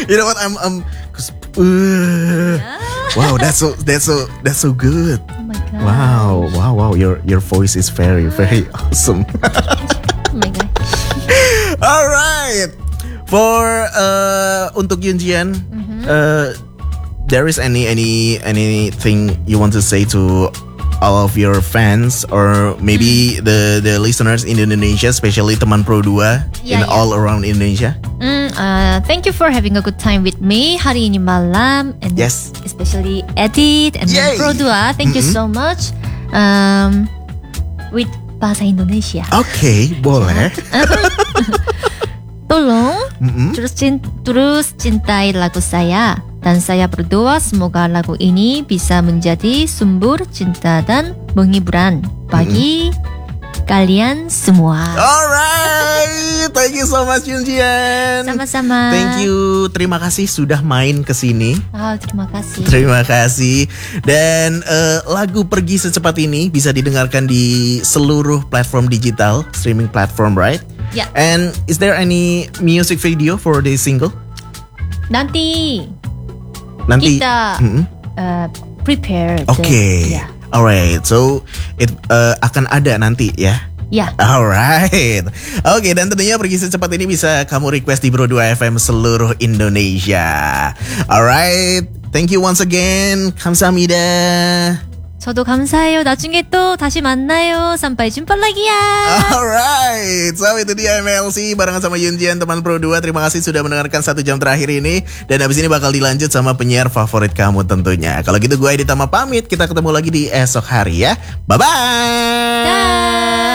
You know what? Wow, that's so good. Oh my god. Wow. Your voice is very awesome. Oh my god. Alright. For untuk Yunjian, there is anything you want to say to all of your fans or maybe the listeners in Indonesia, especially teman Pro 2 all around Indonesia? Thank you for having a good time with me hari ini malam, and especially Edit and Pro 2. Thank you so much. With bahasa Indonesia. Oke, boleh. Tolong terus cintai lagu saya. Dan saya berdoa semoga lagu ini bisa menjadi sumber cinta dan penghiburan bagi kalian semua. Alright, thank you so much Yunjian. Sama-sama. Thank you, terima kasih sudah main ke sini. Terima kasih. Dan lagu Pergi Secepat ini bisa didengarkan di seluruh platform digital, streaming platform, right? Yeah. And is there any music video for this single? Nanti kita prepare. Okay. Alright, so it akan ada nanti ya. Ya. Alright. Oke, dan tentunya Pergi Secepat ini bisa kamu request di Pro 2 FM seluruh Indonesia. Alright, thank you once again. 감사합니다. 저도 감사해요. 나중에 또 다시 만나요. Sampai jumpa lagi ya. Alright, so itu dia MLC barengan sama Yunjian teman Pro 2. Terima kasih sudah mendengarkan 1 jam terakhir ini. Dan habis ini bakal dilanjut sama penyiar favorit kamu tentunya. Kalau gitu gue Edit sama pamit. Kita ketemu lagi di esok hari ya. Bye-bye. Dah.